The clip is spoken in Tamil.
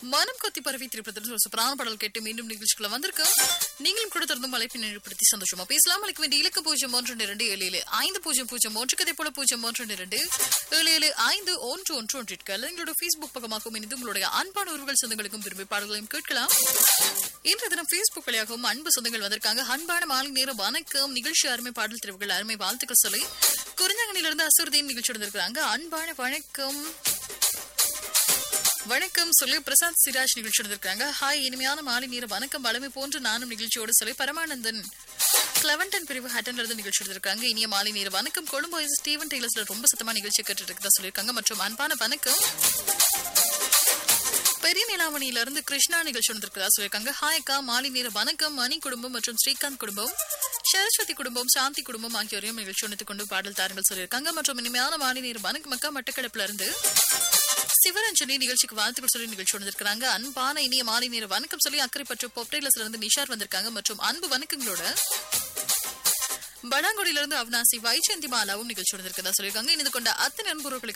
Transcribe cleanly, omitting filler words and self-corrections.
மனம் கொத்தி பரவி திரைப்படத்தில் ஒரு சூப்பரான பாடல் கேட்டு மீண்டும் நிகழ்ச்சிக்குள்ள வந்திருக்கோம். நீங்களும் கூட தொடர்ந்து அழைப்பினை ஏற்படுத்தி சந்தோஷமா பேசலாம். அழைக்க வேண்டிய இலக்கு 01277500 கதை போல 0127751111 அல்லது எங்களோட Facebook பக்கமாகவும் இணைந்து உங்களுடைய அன்பான உறவுகள் சொந்தங்களுக்கும் விரும்பி பாடல்களையும் கேட்கலாம். இன்றைய தினம் Facebook வழியாகவும் அன்பு சொந்தங்கள் வந்திருக்காங்க. அன்பான மாலை நேரம் வணக்கம். நிகழ்ச்சி அருமை பாடல் தெரிவுகள் அருமை வாழ்த்துக்கள் சொல்லி குறிஞ்சாங்கனிலிருந்து அசுரதீன் நிகழ்ச்சி வந்திருக்காங்க. அன்பான வணக்கம் வணக்கம் சொல்லி பிரசாந்த் சிராஜ் நிகழ்ச்சி இருக்காங்க. ஹாய், இனிமையான மாலை நேர வணக்கம். வளமை போன்று நானும் நிகழ்ச்சியோடு சொல்லி பரமானந்தன் கிளவன்டன் பிரிவு ஹட்டன்ல நிகழ்ச்சி இருக்காங்க. இனிய மாலை நேர வணக்கம். கொழும்பு ஸ்டீவன் டெய்லர்ஸ்ல ரொம்ப சத்தமா நிகழ்ச்சி கேட்டு இருக்கதா சொல்லியிருக்காங்க. மற்றும் அன்பான வணக்கம் பெரிய நிலாமணியில இருந்து கிருஷ்ணா நிகழ்ச்சி வந்திருக்கதா சொல்லியிருக்காங்க. ஹாய் அக்கா, மாலை நேர வணக்கம். மணி குடும்பம் மற்றும் ஸ்ரீகாந்த் குடும்பம், சரஸ்வதி குடும்பம், சாந்தி குடும்பம் ஆகியோரையும் நிகழ்ச்சி ஒன்று கொண்டு பாடல் தாருங்கள் சொல்லியிருக்காங்க. மற்றும் இனிமையான மாலை நேர வணக்கம் அக்கா. மட்டக்களப்புல இருந்து சிவரஞ்சனி நிகழ்ச்சிக்கு வாழ்த்துக்கள் சொல்லி நிகழ்ச்சி வந்திருக்காங்க. அன்பான இனிய மாலை நேர வணக்கம் சொல்லி அக்கறை பற்று பொப்டைலஸ்ல இருந்து நிஷார் வந்திருக்காங்க. மற்றும் அன்பு வணக்கங்களோட படாங்குடியில இருந்து அவினாசி வைஜெயந்தி மாலாவும் நிகழ்ச்சி வந்திருக்கதா சொல்லியிருக்காங்க. இணைந்து கொண்ட அத்தனை நண்பர்களுக்கு